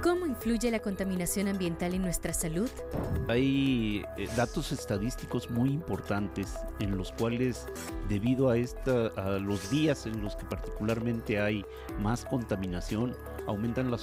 ¿Cómo influye la contaminación ambiental en nuestra salud? Hay datos estadísticos muy importantes en los cuales, debido a los días en los que particularmente hay más contaminación, aumentan las